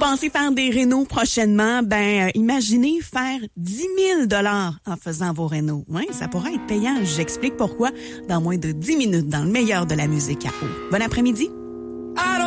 pensez faire des rénaux prochainement? Imaginez faire 10 000 $ en faisant vos rénaux. Ouais, ça pourrait être payant. J'explique pourquoi dans moins de 10 minutes dans le meilleur de la musique à eau. Bon après-midi.